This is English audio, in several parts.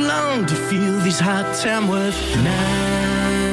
long to feel these hot Tamworth nights.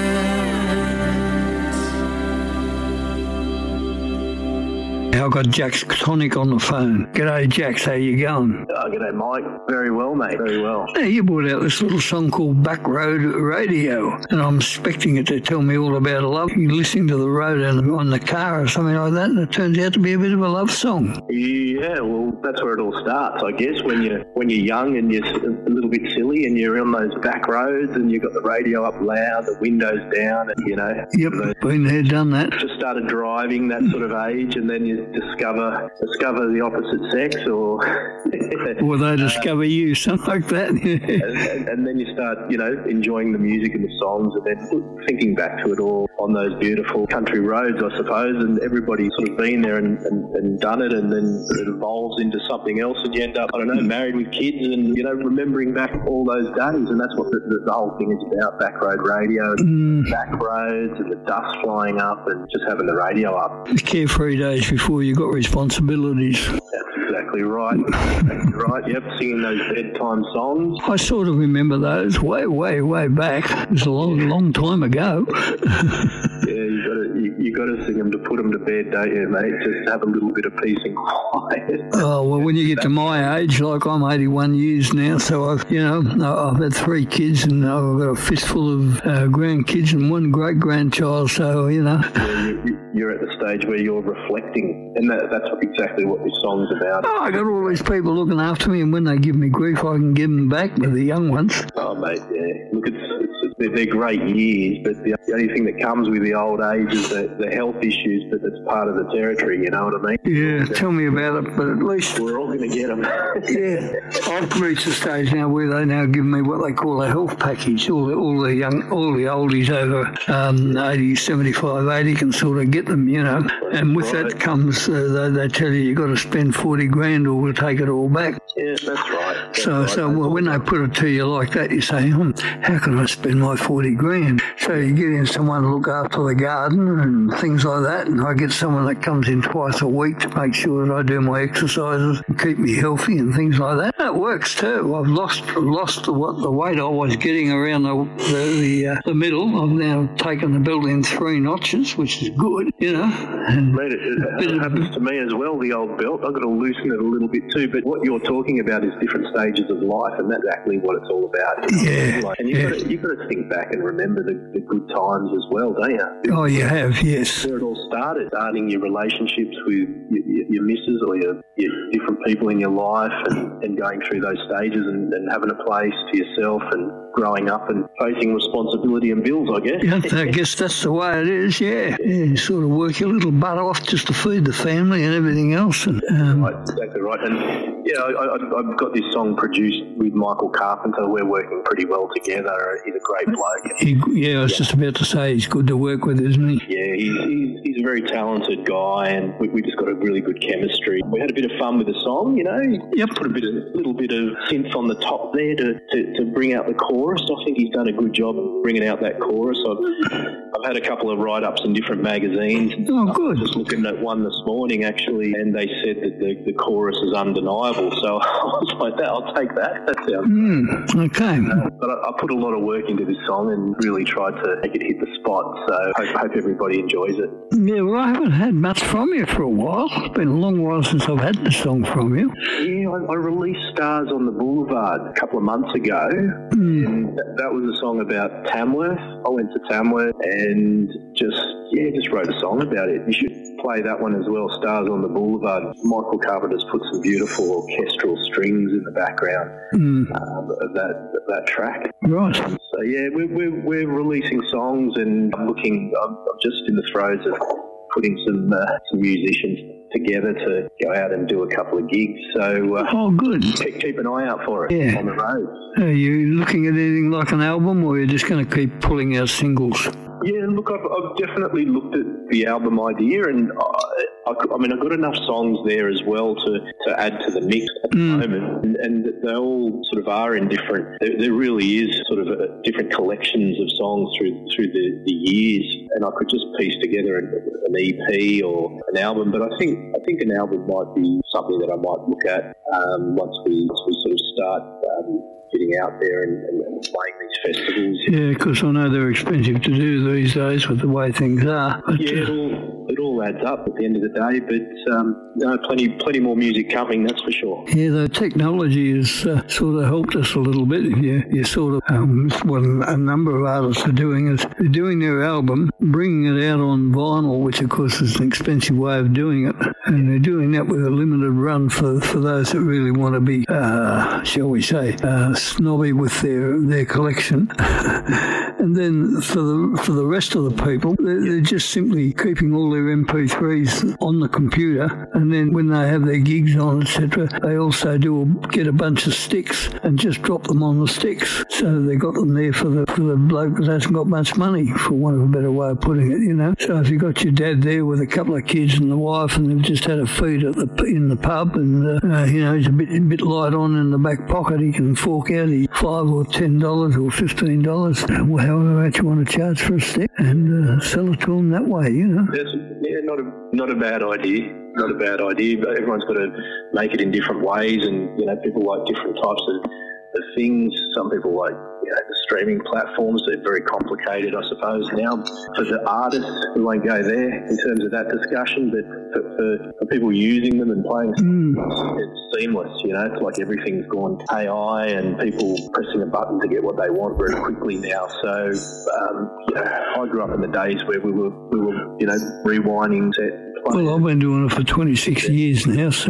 I've got Jax Tonic on the phone. G'day, Jax. How you going? G'day, Mike. Very well, mate. Very well. Hey, you brought out this little song called Back Road Radio, and I'm expecting it to tell me all about love. You're listening to the road on the car or something like that, and it turns out to be a bit of a love song. Yeah, well, that's where it all starts, I guess, when you're young and you're a little bit silly and you're on those back roads and you've got the radio up loud, the windows down, and, you know. Yep, been there, done that. Just started driving, that sort of age, and then you discover the opposite sex, or they discover you, something like that. and then you start, you know, enjoying the music and the songs, and then thinking back to it all on those beautiful country roads, I suppose, and everybody's sort of been there and done it, and then it evolves into something else, and you end up, I don't know, married with kids, and, you know, remembering back all those days, and that's what the whole thing is about, back road radio, back roads, and the dust flying up, and just having the radio up. Carefree days before you got responsibilities. That's exactly right. Exactly right. Yep, singing those bedtime songs. I sort of remember those way back. It was a long time ago. You got to sing them to put them to bed, don't you, mate? Just have a little bit of peace and quiet. Oh, well, when you get to my age, like I'm 81 years now, so I've had 3 kids, and I've got a fistful of grandkids and 1 great-grandchild, so, you know. You're at the stage where you're reflecting, and that's exactly what this song's about. Oh, I got all these people looking after me, and when they give me grief, I can give them back with the young ones. Oh, mate, yeah. Look, they're great years, but the only thing that comes with the old age is the health issues, but that's part of the territory, you know what I mean? Yeah, tell me about it, but at least... We're all going to get them. Yeah. I've reached a stage now where they now give me what they call a health package. All the oldies over 80, 75, 80 can sort of get them, you know. And with that comes, they tell you got to spend 40 grand or we'll take it all back. Yeah, that's right. So when they put it to you like that, you say, how can I spend my 40 grand? So you get in someone to look after the garden and things like that, and I get someone that comes in twice a week to make sure that I do my exercises and keep me healthy and things like that. That works too. I've lost the weight I was getting around the middle. I've now taken the belt in 3 notches, which is good, you know. And mate, it happens to me as well, the old belt. I've got to loosen it a little bit too, but what you're talking about is different stages of life, and that's exactly what it's all about. Yeah. And you've got to think back and remember the good times as well, don't you? Oh, you have, yes. Where it all starting your relationships with your missus or your different people in your life, and going through those stages and having a place to yourself and growing up and facing responsibility and bills, I guess. Yeah, I guess that's the way it is, yeah. You sort of work your little butt off just to feed the family and everything else. And, right, exactly right. And yeah, I've got this song produced with Michael Carpenter. We're working pretty well together. He's a great bloke. I was just about to say he's good to work with, isn't he? Yeah, he's a very talented guy, and we just got a really good chemistry. We had a bit of fun with the song, you know. Yep. Put a little bit of synth on the top there to bring out the chorus. I think he's done a good job of bringing out that chorus. I've had a couple of write-ups in different magazines. Oh, good. I was just looking at one this morning, actually, and they said that the chorus is undeniable. So I was like, I'll take that. That sounds okay. But I put a lot of work into this song and really tried to make it hit the spot. So I hope everybody enjoys it. Yeah, well, I haven't had much from you for a while. It's been a long while since I've had the song from you. Yeah, I released Stars on the Boulevard a couple of months ago. And that was a song about Tamworth. I went to Tamworth and just wrote a song about it. You should play that one as well, Stars on the Boulevard. Michael Carpenter's put some beautiful orchestral strings in the background of that track. Right. So yeah, we're releasing songs, and I'm just in the throes of putting some musicians together to go out and do a couple of gigs. So good. Keep an eye out for it on the road. Are you looking at anything like an album, or are you just going to keep pulling out singles? Yeah, look, I've definitely looked at the album idea, and I've got enough songs there as well to add to the mix at the moment, and they all sort of are in different. There really is sort of different collections of songs through the years, and I could just piece together an EP or an album. But I think an album might be something that I might look at once we sort of start getting out there and playing these festivals. Yeah, because I know they're expensive to do these days with the way things are. But, yeah, it all adds up at the end of the day, but plenty more music coming, that's for sure. Yeah, the technology has sort of helped us a little bit. You sort of, what a number of artists are doing is they're doing their album, bringing it out on vinyl, which of course is an expensive way of doing it, and they're doing that with a limited run for those that really want to be, shall we say, snobby with their collection. And then for the rest of the people, they're just simply keeping all their MP3s on the computer, and then when they have their gigs on, etc., they also get a bunch of sticks and just drop them on the sticks. So they got them there for the bloke that hasn't got much money, for want of a better way of putting it, you know. So if you got your dad there with a couple of kids and the wife, and they've just had a feed in the pub, and he's a bit light on in the back pocket, he can fork out $5 or $10 or $15, however much you want to charge for a stick, and sell it to them that way, you know. Yeah, not a bad idea. Not a bad idea, but everyone's got to make it in different ways, and people like different types of things. Some people like the streaming platforms. They're very complicated, I suppose, now. For the artists, we won't go there in terms of that discussion, but for people using them and playing, it's seamless. It's like everything's gone AI and people pressing a button to get what they want very quickly now. So I grew up in the days where we were rewinding set. Well, I've been doing it for 26 years now, so...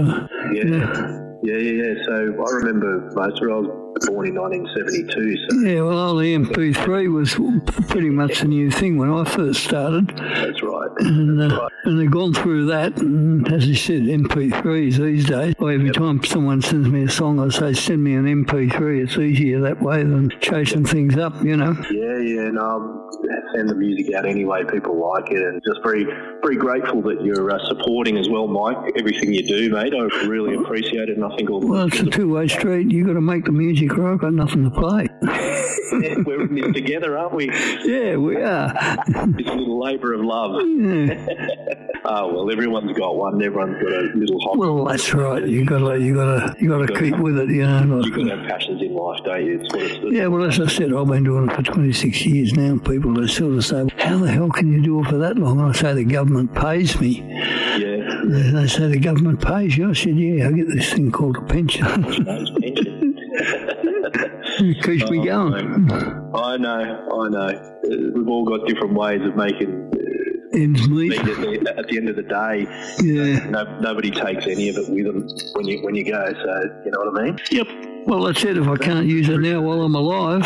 Yeah. So I remember most of it. I was born in 1972. So. Yeah, well, the MP3 was pretty much a new thing when I first started. That's right. And they've gone through that, and as you said, MP3s these days. Well, every time someone sends me a song, I say, send me an MP3. It's easier that way than chasing things up, Yeah, no, send the music out anyway. People like it, and just very, very grateful that you're supporting as well, Mike, everything you do, mate. I really appreciate it, and I think all the... Well, it's a two-way street. You've got to make the music, or I've got nothing to play. We're in this together, aren't we? Yeah, we are. It's a little labour of love. Yeah. Oh well, everyone's got one. Everyone's got a little hobby. Well, that's right. You got to keep with it. You've got to have passions in life, don't you? It's what it's yeah. Well, as I said, I've been doing it for 26 years now. People they sort of say, "How the hell can you do it for that long?" And I say, "The government pays me." Yeah. They say the government pays you. I said, "Yeah, I get this thing called a pension." Pension. It keeps me going. I know. We've all got different ways of making ends meet. At the end of the day, nobody takes any of it with them when you go. So you know what I mean? Yep. Well, that's it. If I can't use it now while I'm alive,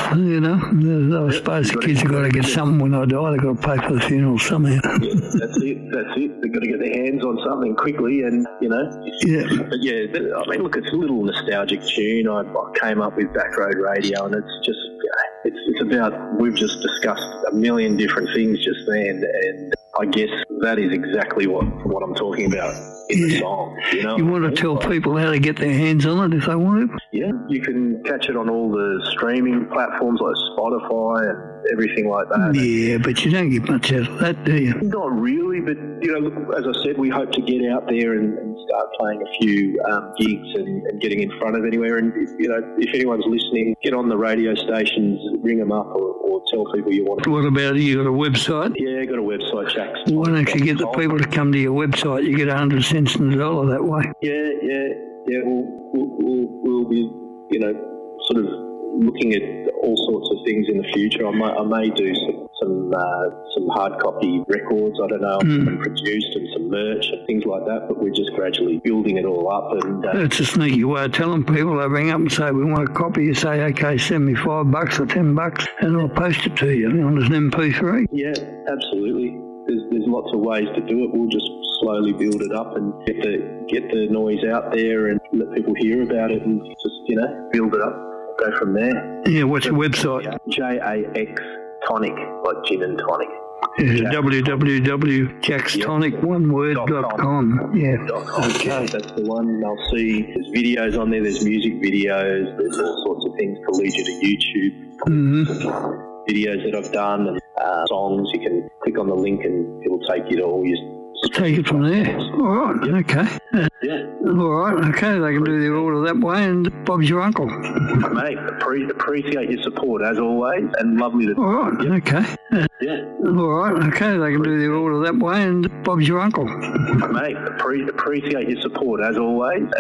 I suppose the kids have got to get something when I die. They've got to pay for the funeral somehow. Yeah, that's it. They've got to get their hands on something quickly, and Yeah. But yeah, I mean, look, it's a little nostalgic tune. I came up with Back Road Radio, and it's just it's about, we've just discussed a million different things just then, and I guess that is exactly what I'm talking about in the song. You want to tell people how to get their hands on it if they want to? Yeah, you can catch it on all the streaming platforms like Spotify and everything like that. Yeah, but you don't get much out of that, do you? Not really, but look, as I said, we hope to get out there and start playing a few gigs and getting in front of anywhere. And if anyone's listening, get on the radio stations, ring them up, or tell people you want to. What about you? Got a website? Yeah, got a website, Jack's. Why don't you get the people to come to your website? You get 100 cents in the dollar that way. Yeah. We'll be sort of looking at all sorts of things in the future. I may do some hard copy records, I don't know, and produced, and some merch and things like that, but we're just gradually building it all up. And it's a sneaky way of telling people. They ring up and say, we want a copy. You say, okay, send me $5 or $10 and I'll post it to you on an MP3. Yeah, absolutely. There's lots of ways to do it. We'll just slowly build it up and get the noise out there and let people hear about it, and just build it up, go from there. Yeah, what's your website? JAX Tonic, like gin and tonic. Yeah, www.jackstonic.com. Yeah. Okay, that's the one. I'll see there's videos on there. There's music videos. There's all sorts of things to lead you to YouTube. Videos that I've done and songs. You can click on the link and it'll take you to all your... Take it from there. All right. Okay. Yeah. Yeah. All right, okay, they can do their order that way, and Bob's your uncle. Mate, appreciate your support as always, and lovely to... All right, okay. Yeah. All right, okay, they can do their order that way, and Bob's your uncle. Mate, appreciate your support as always.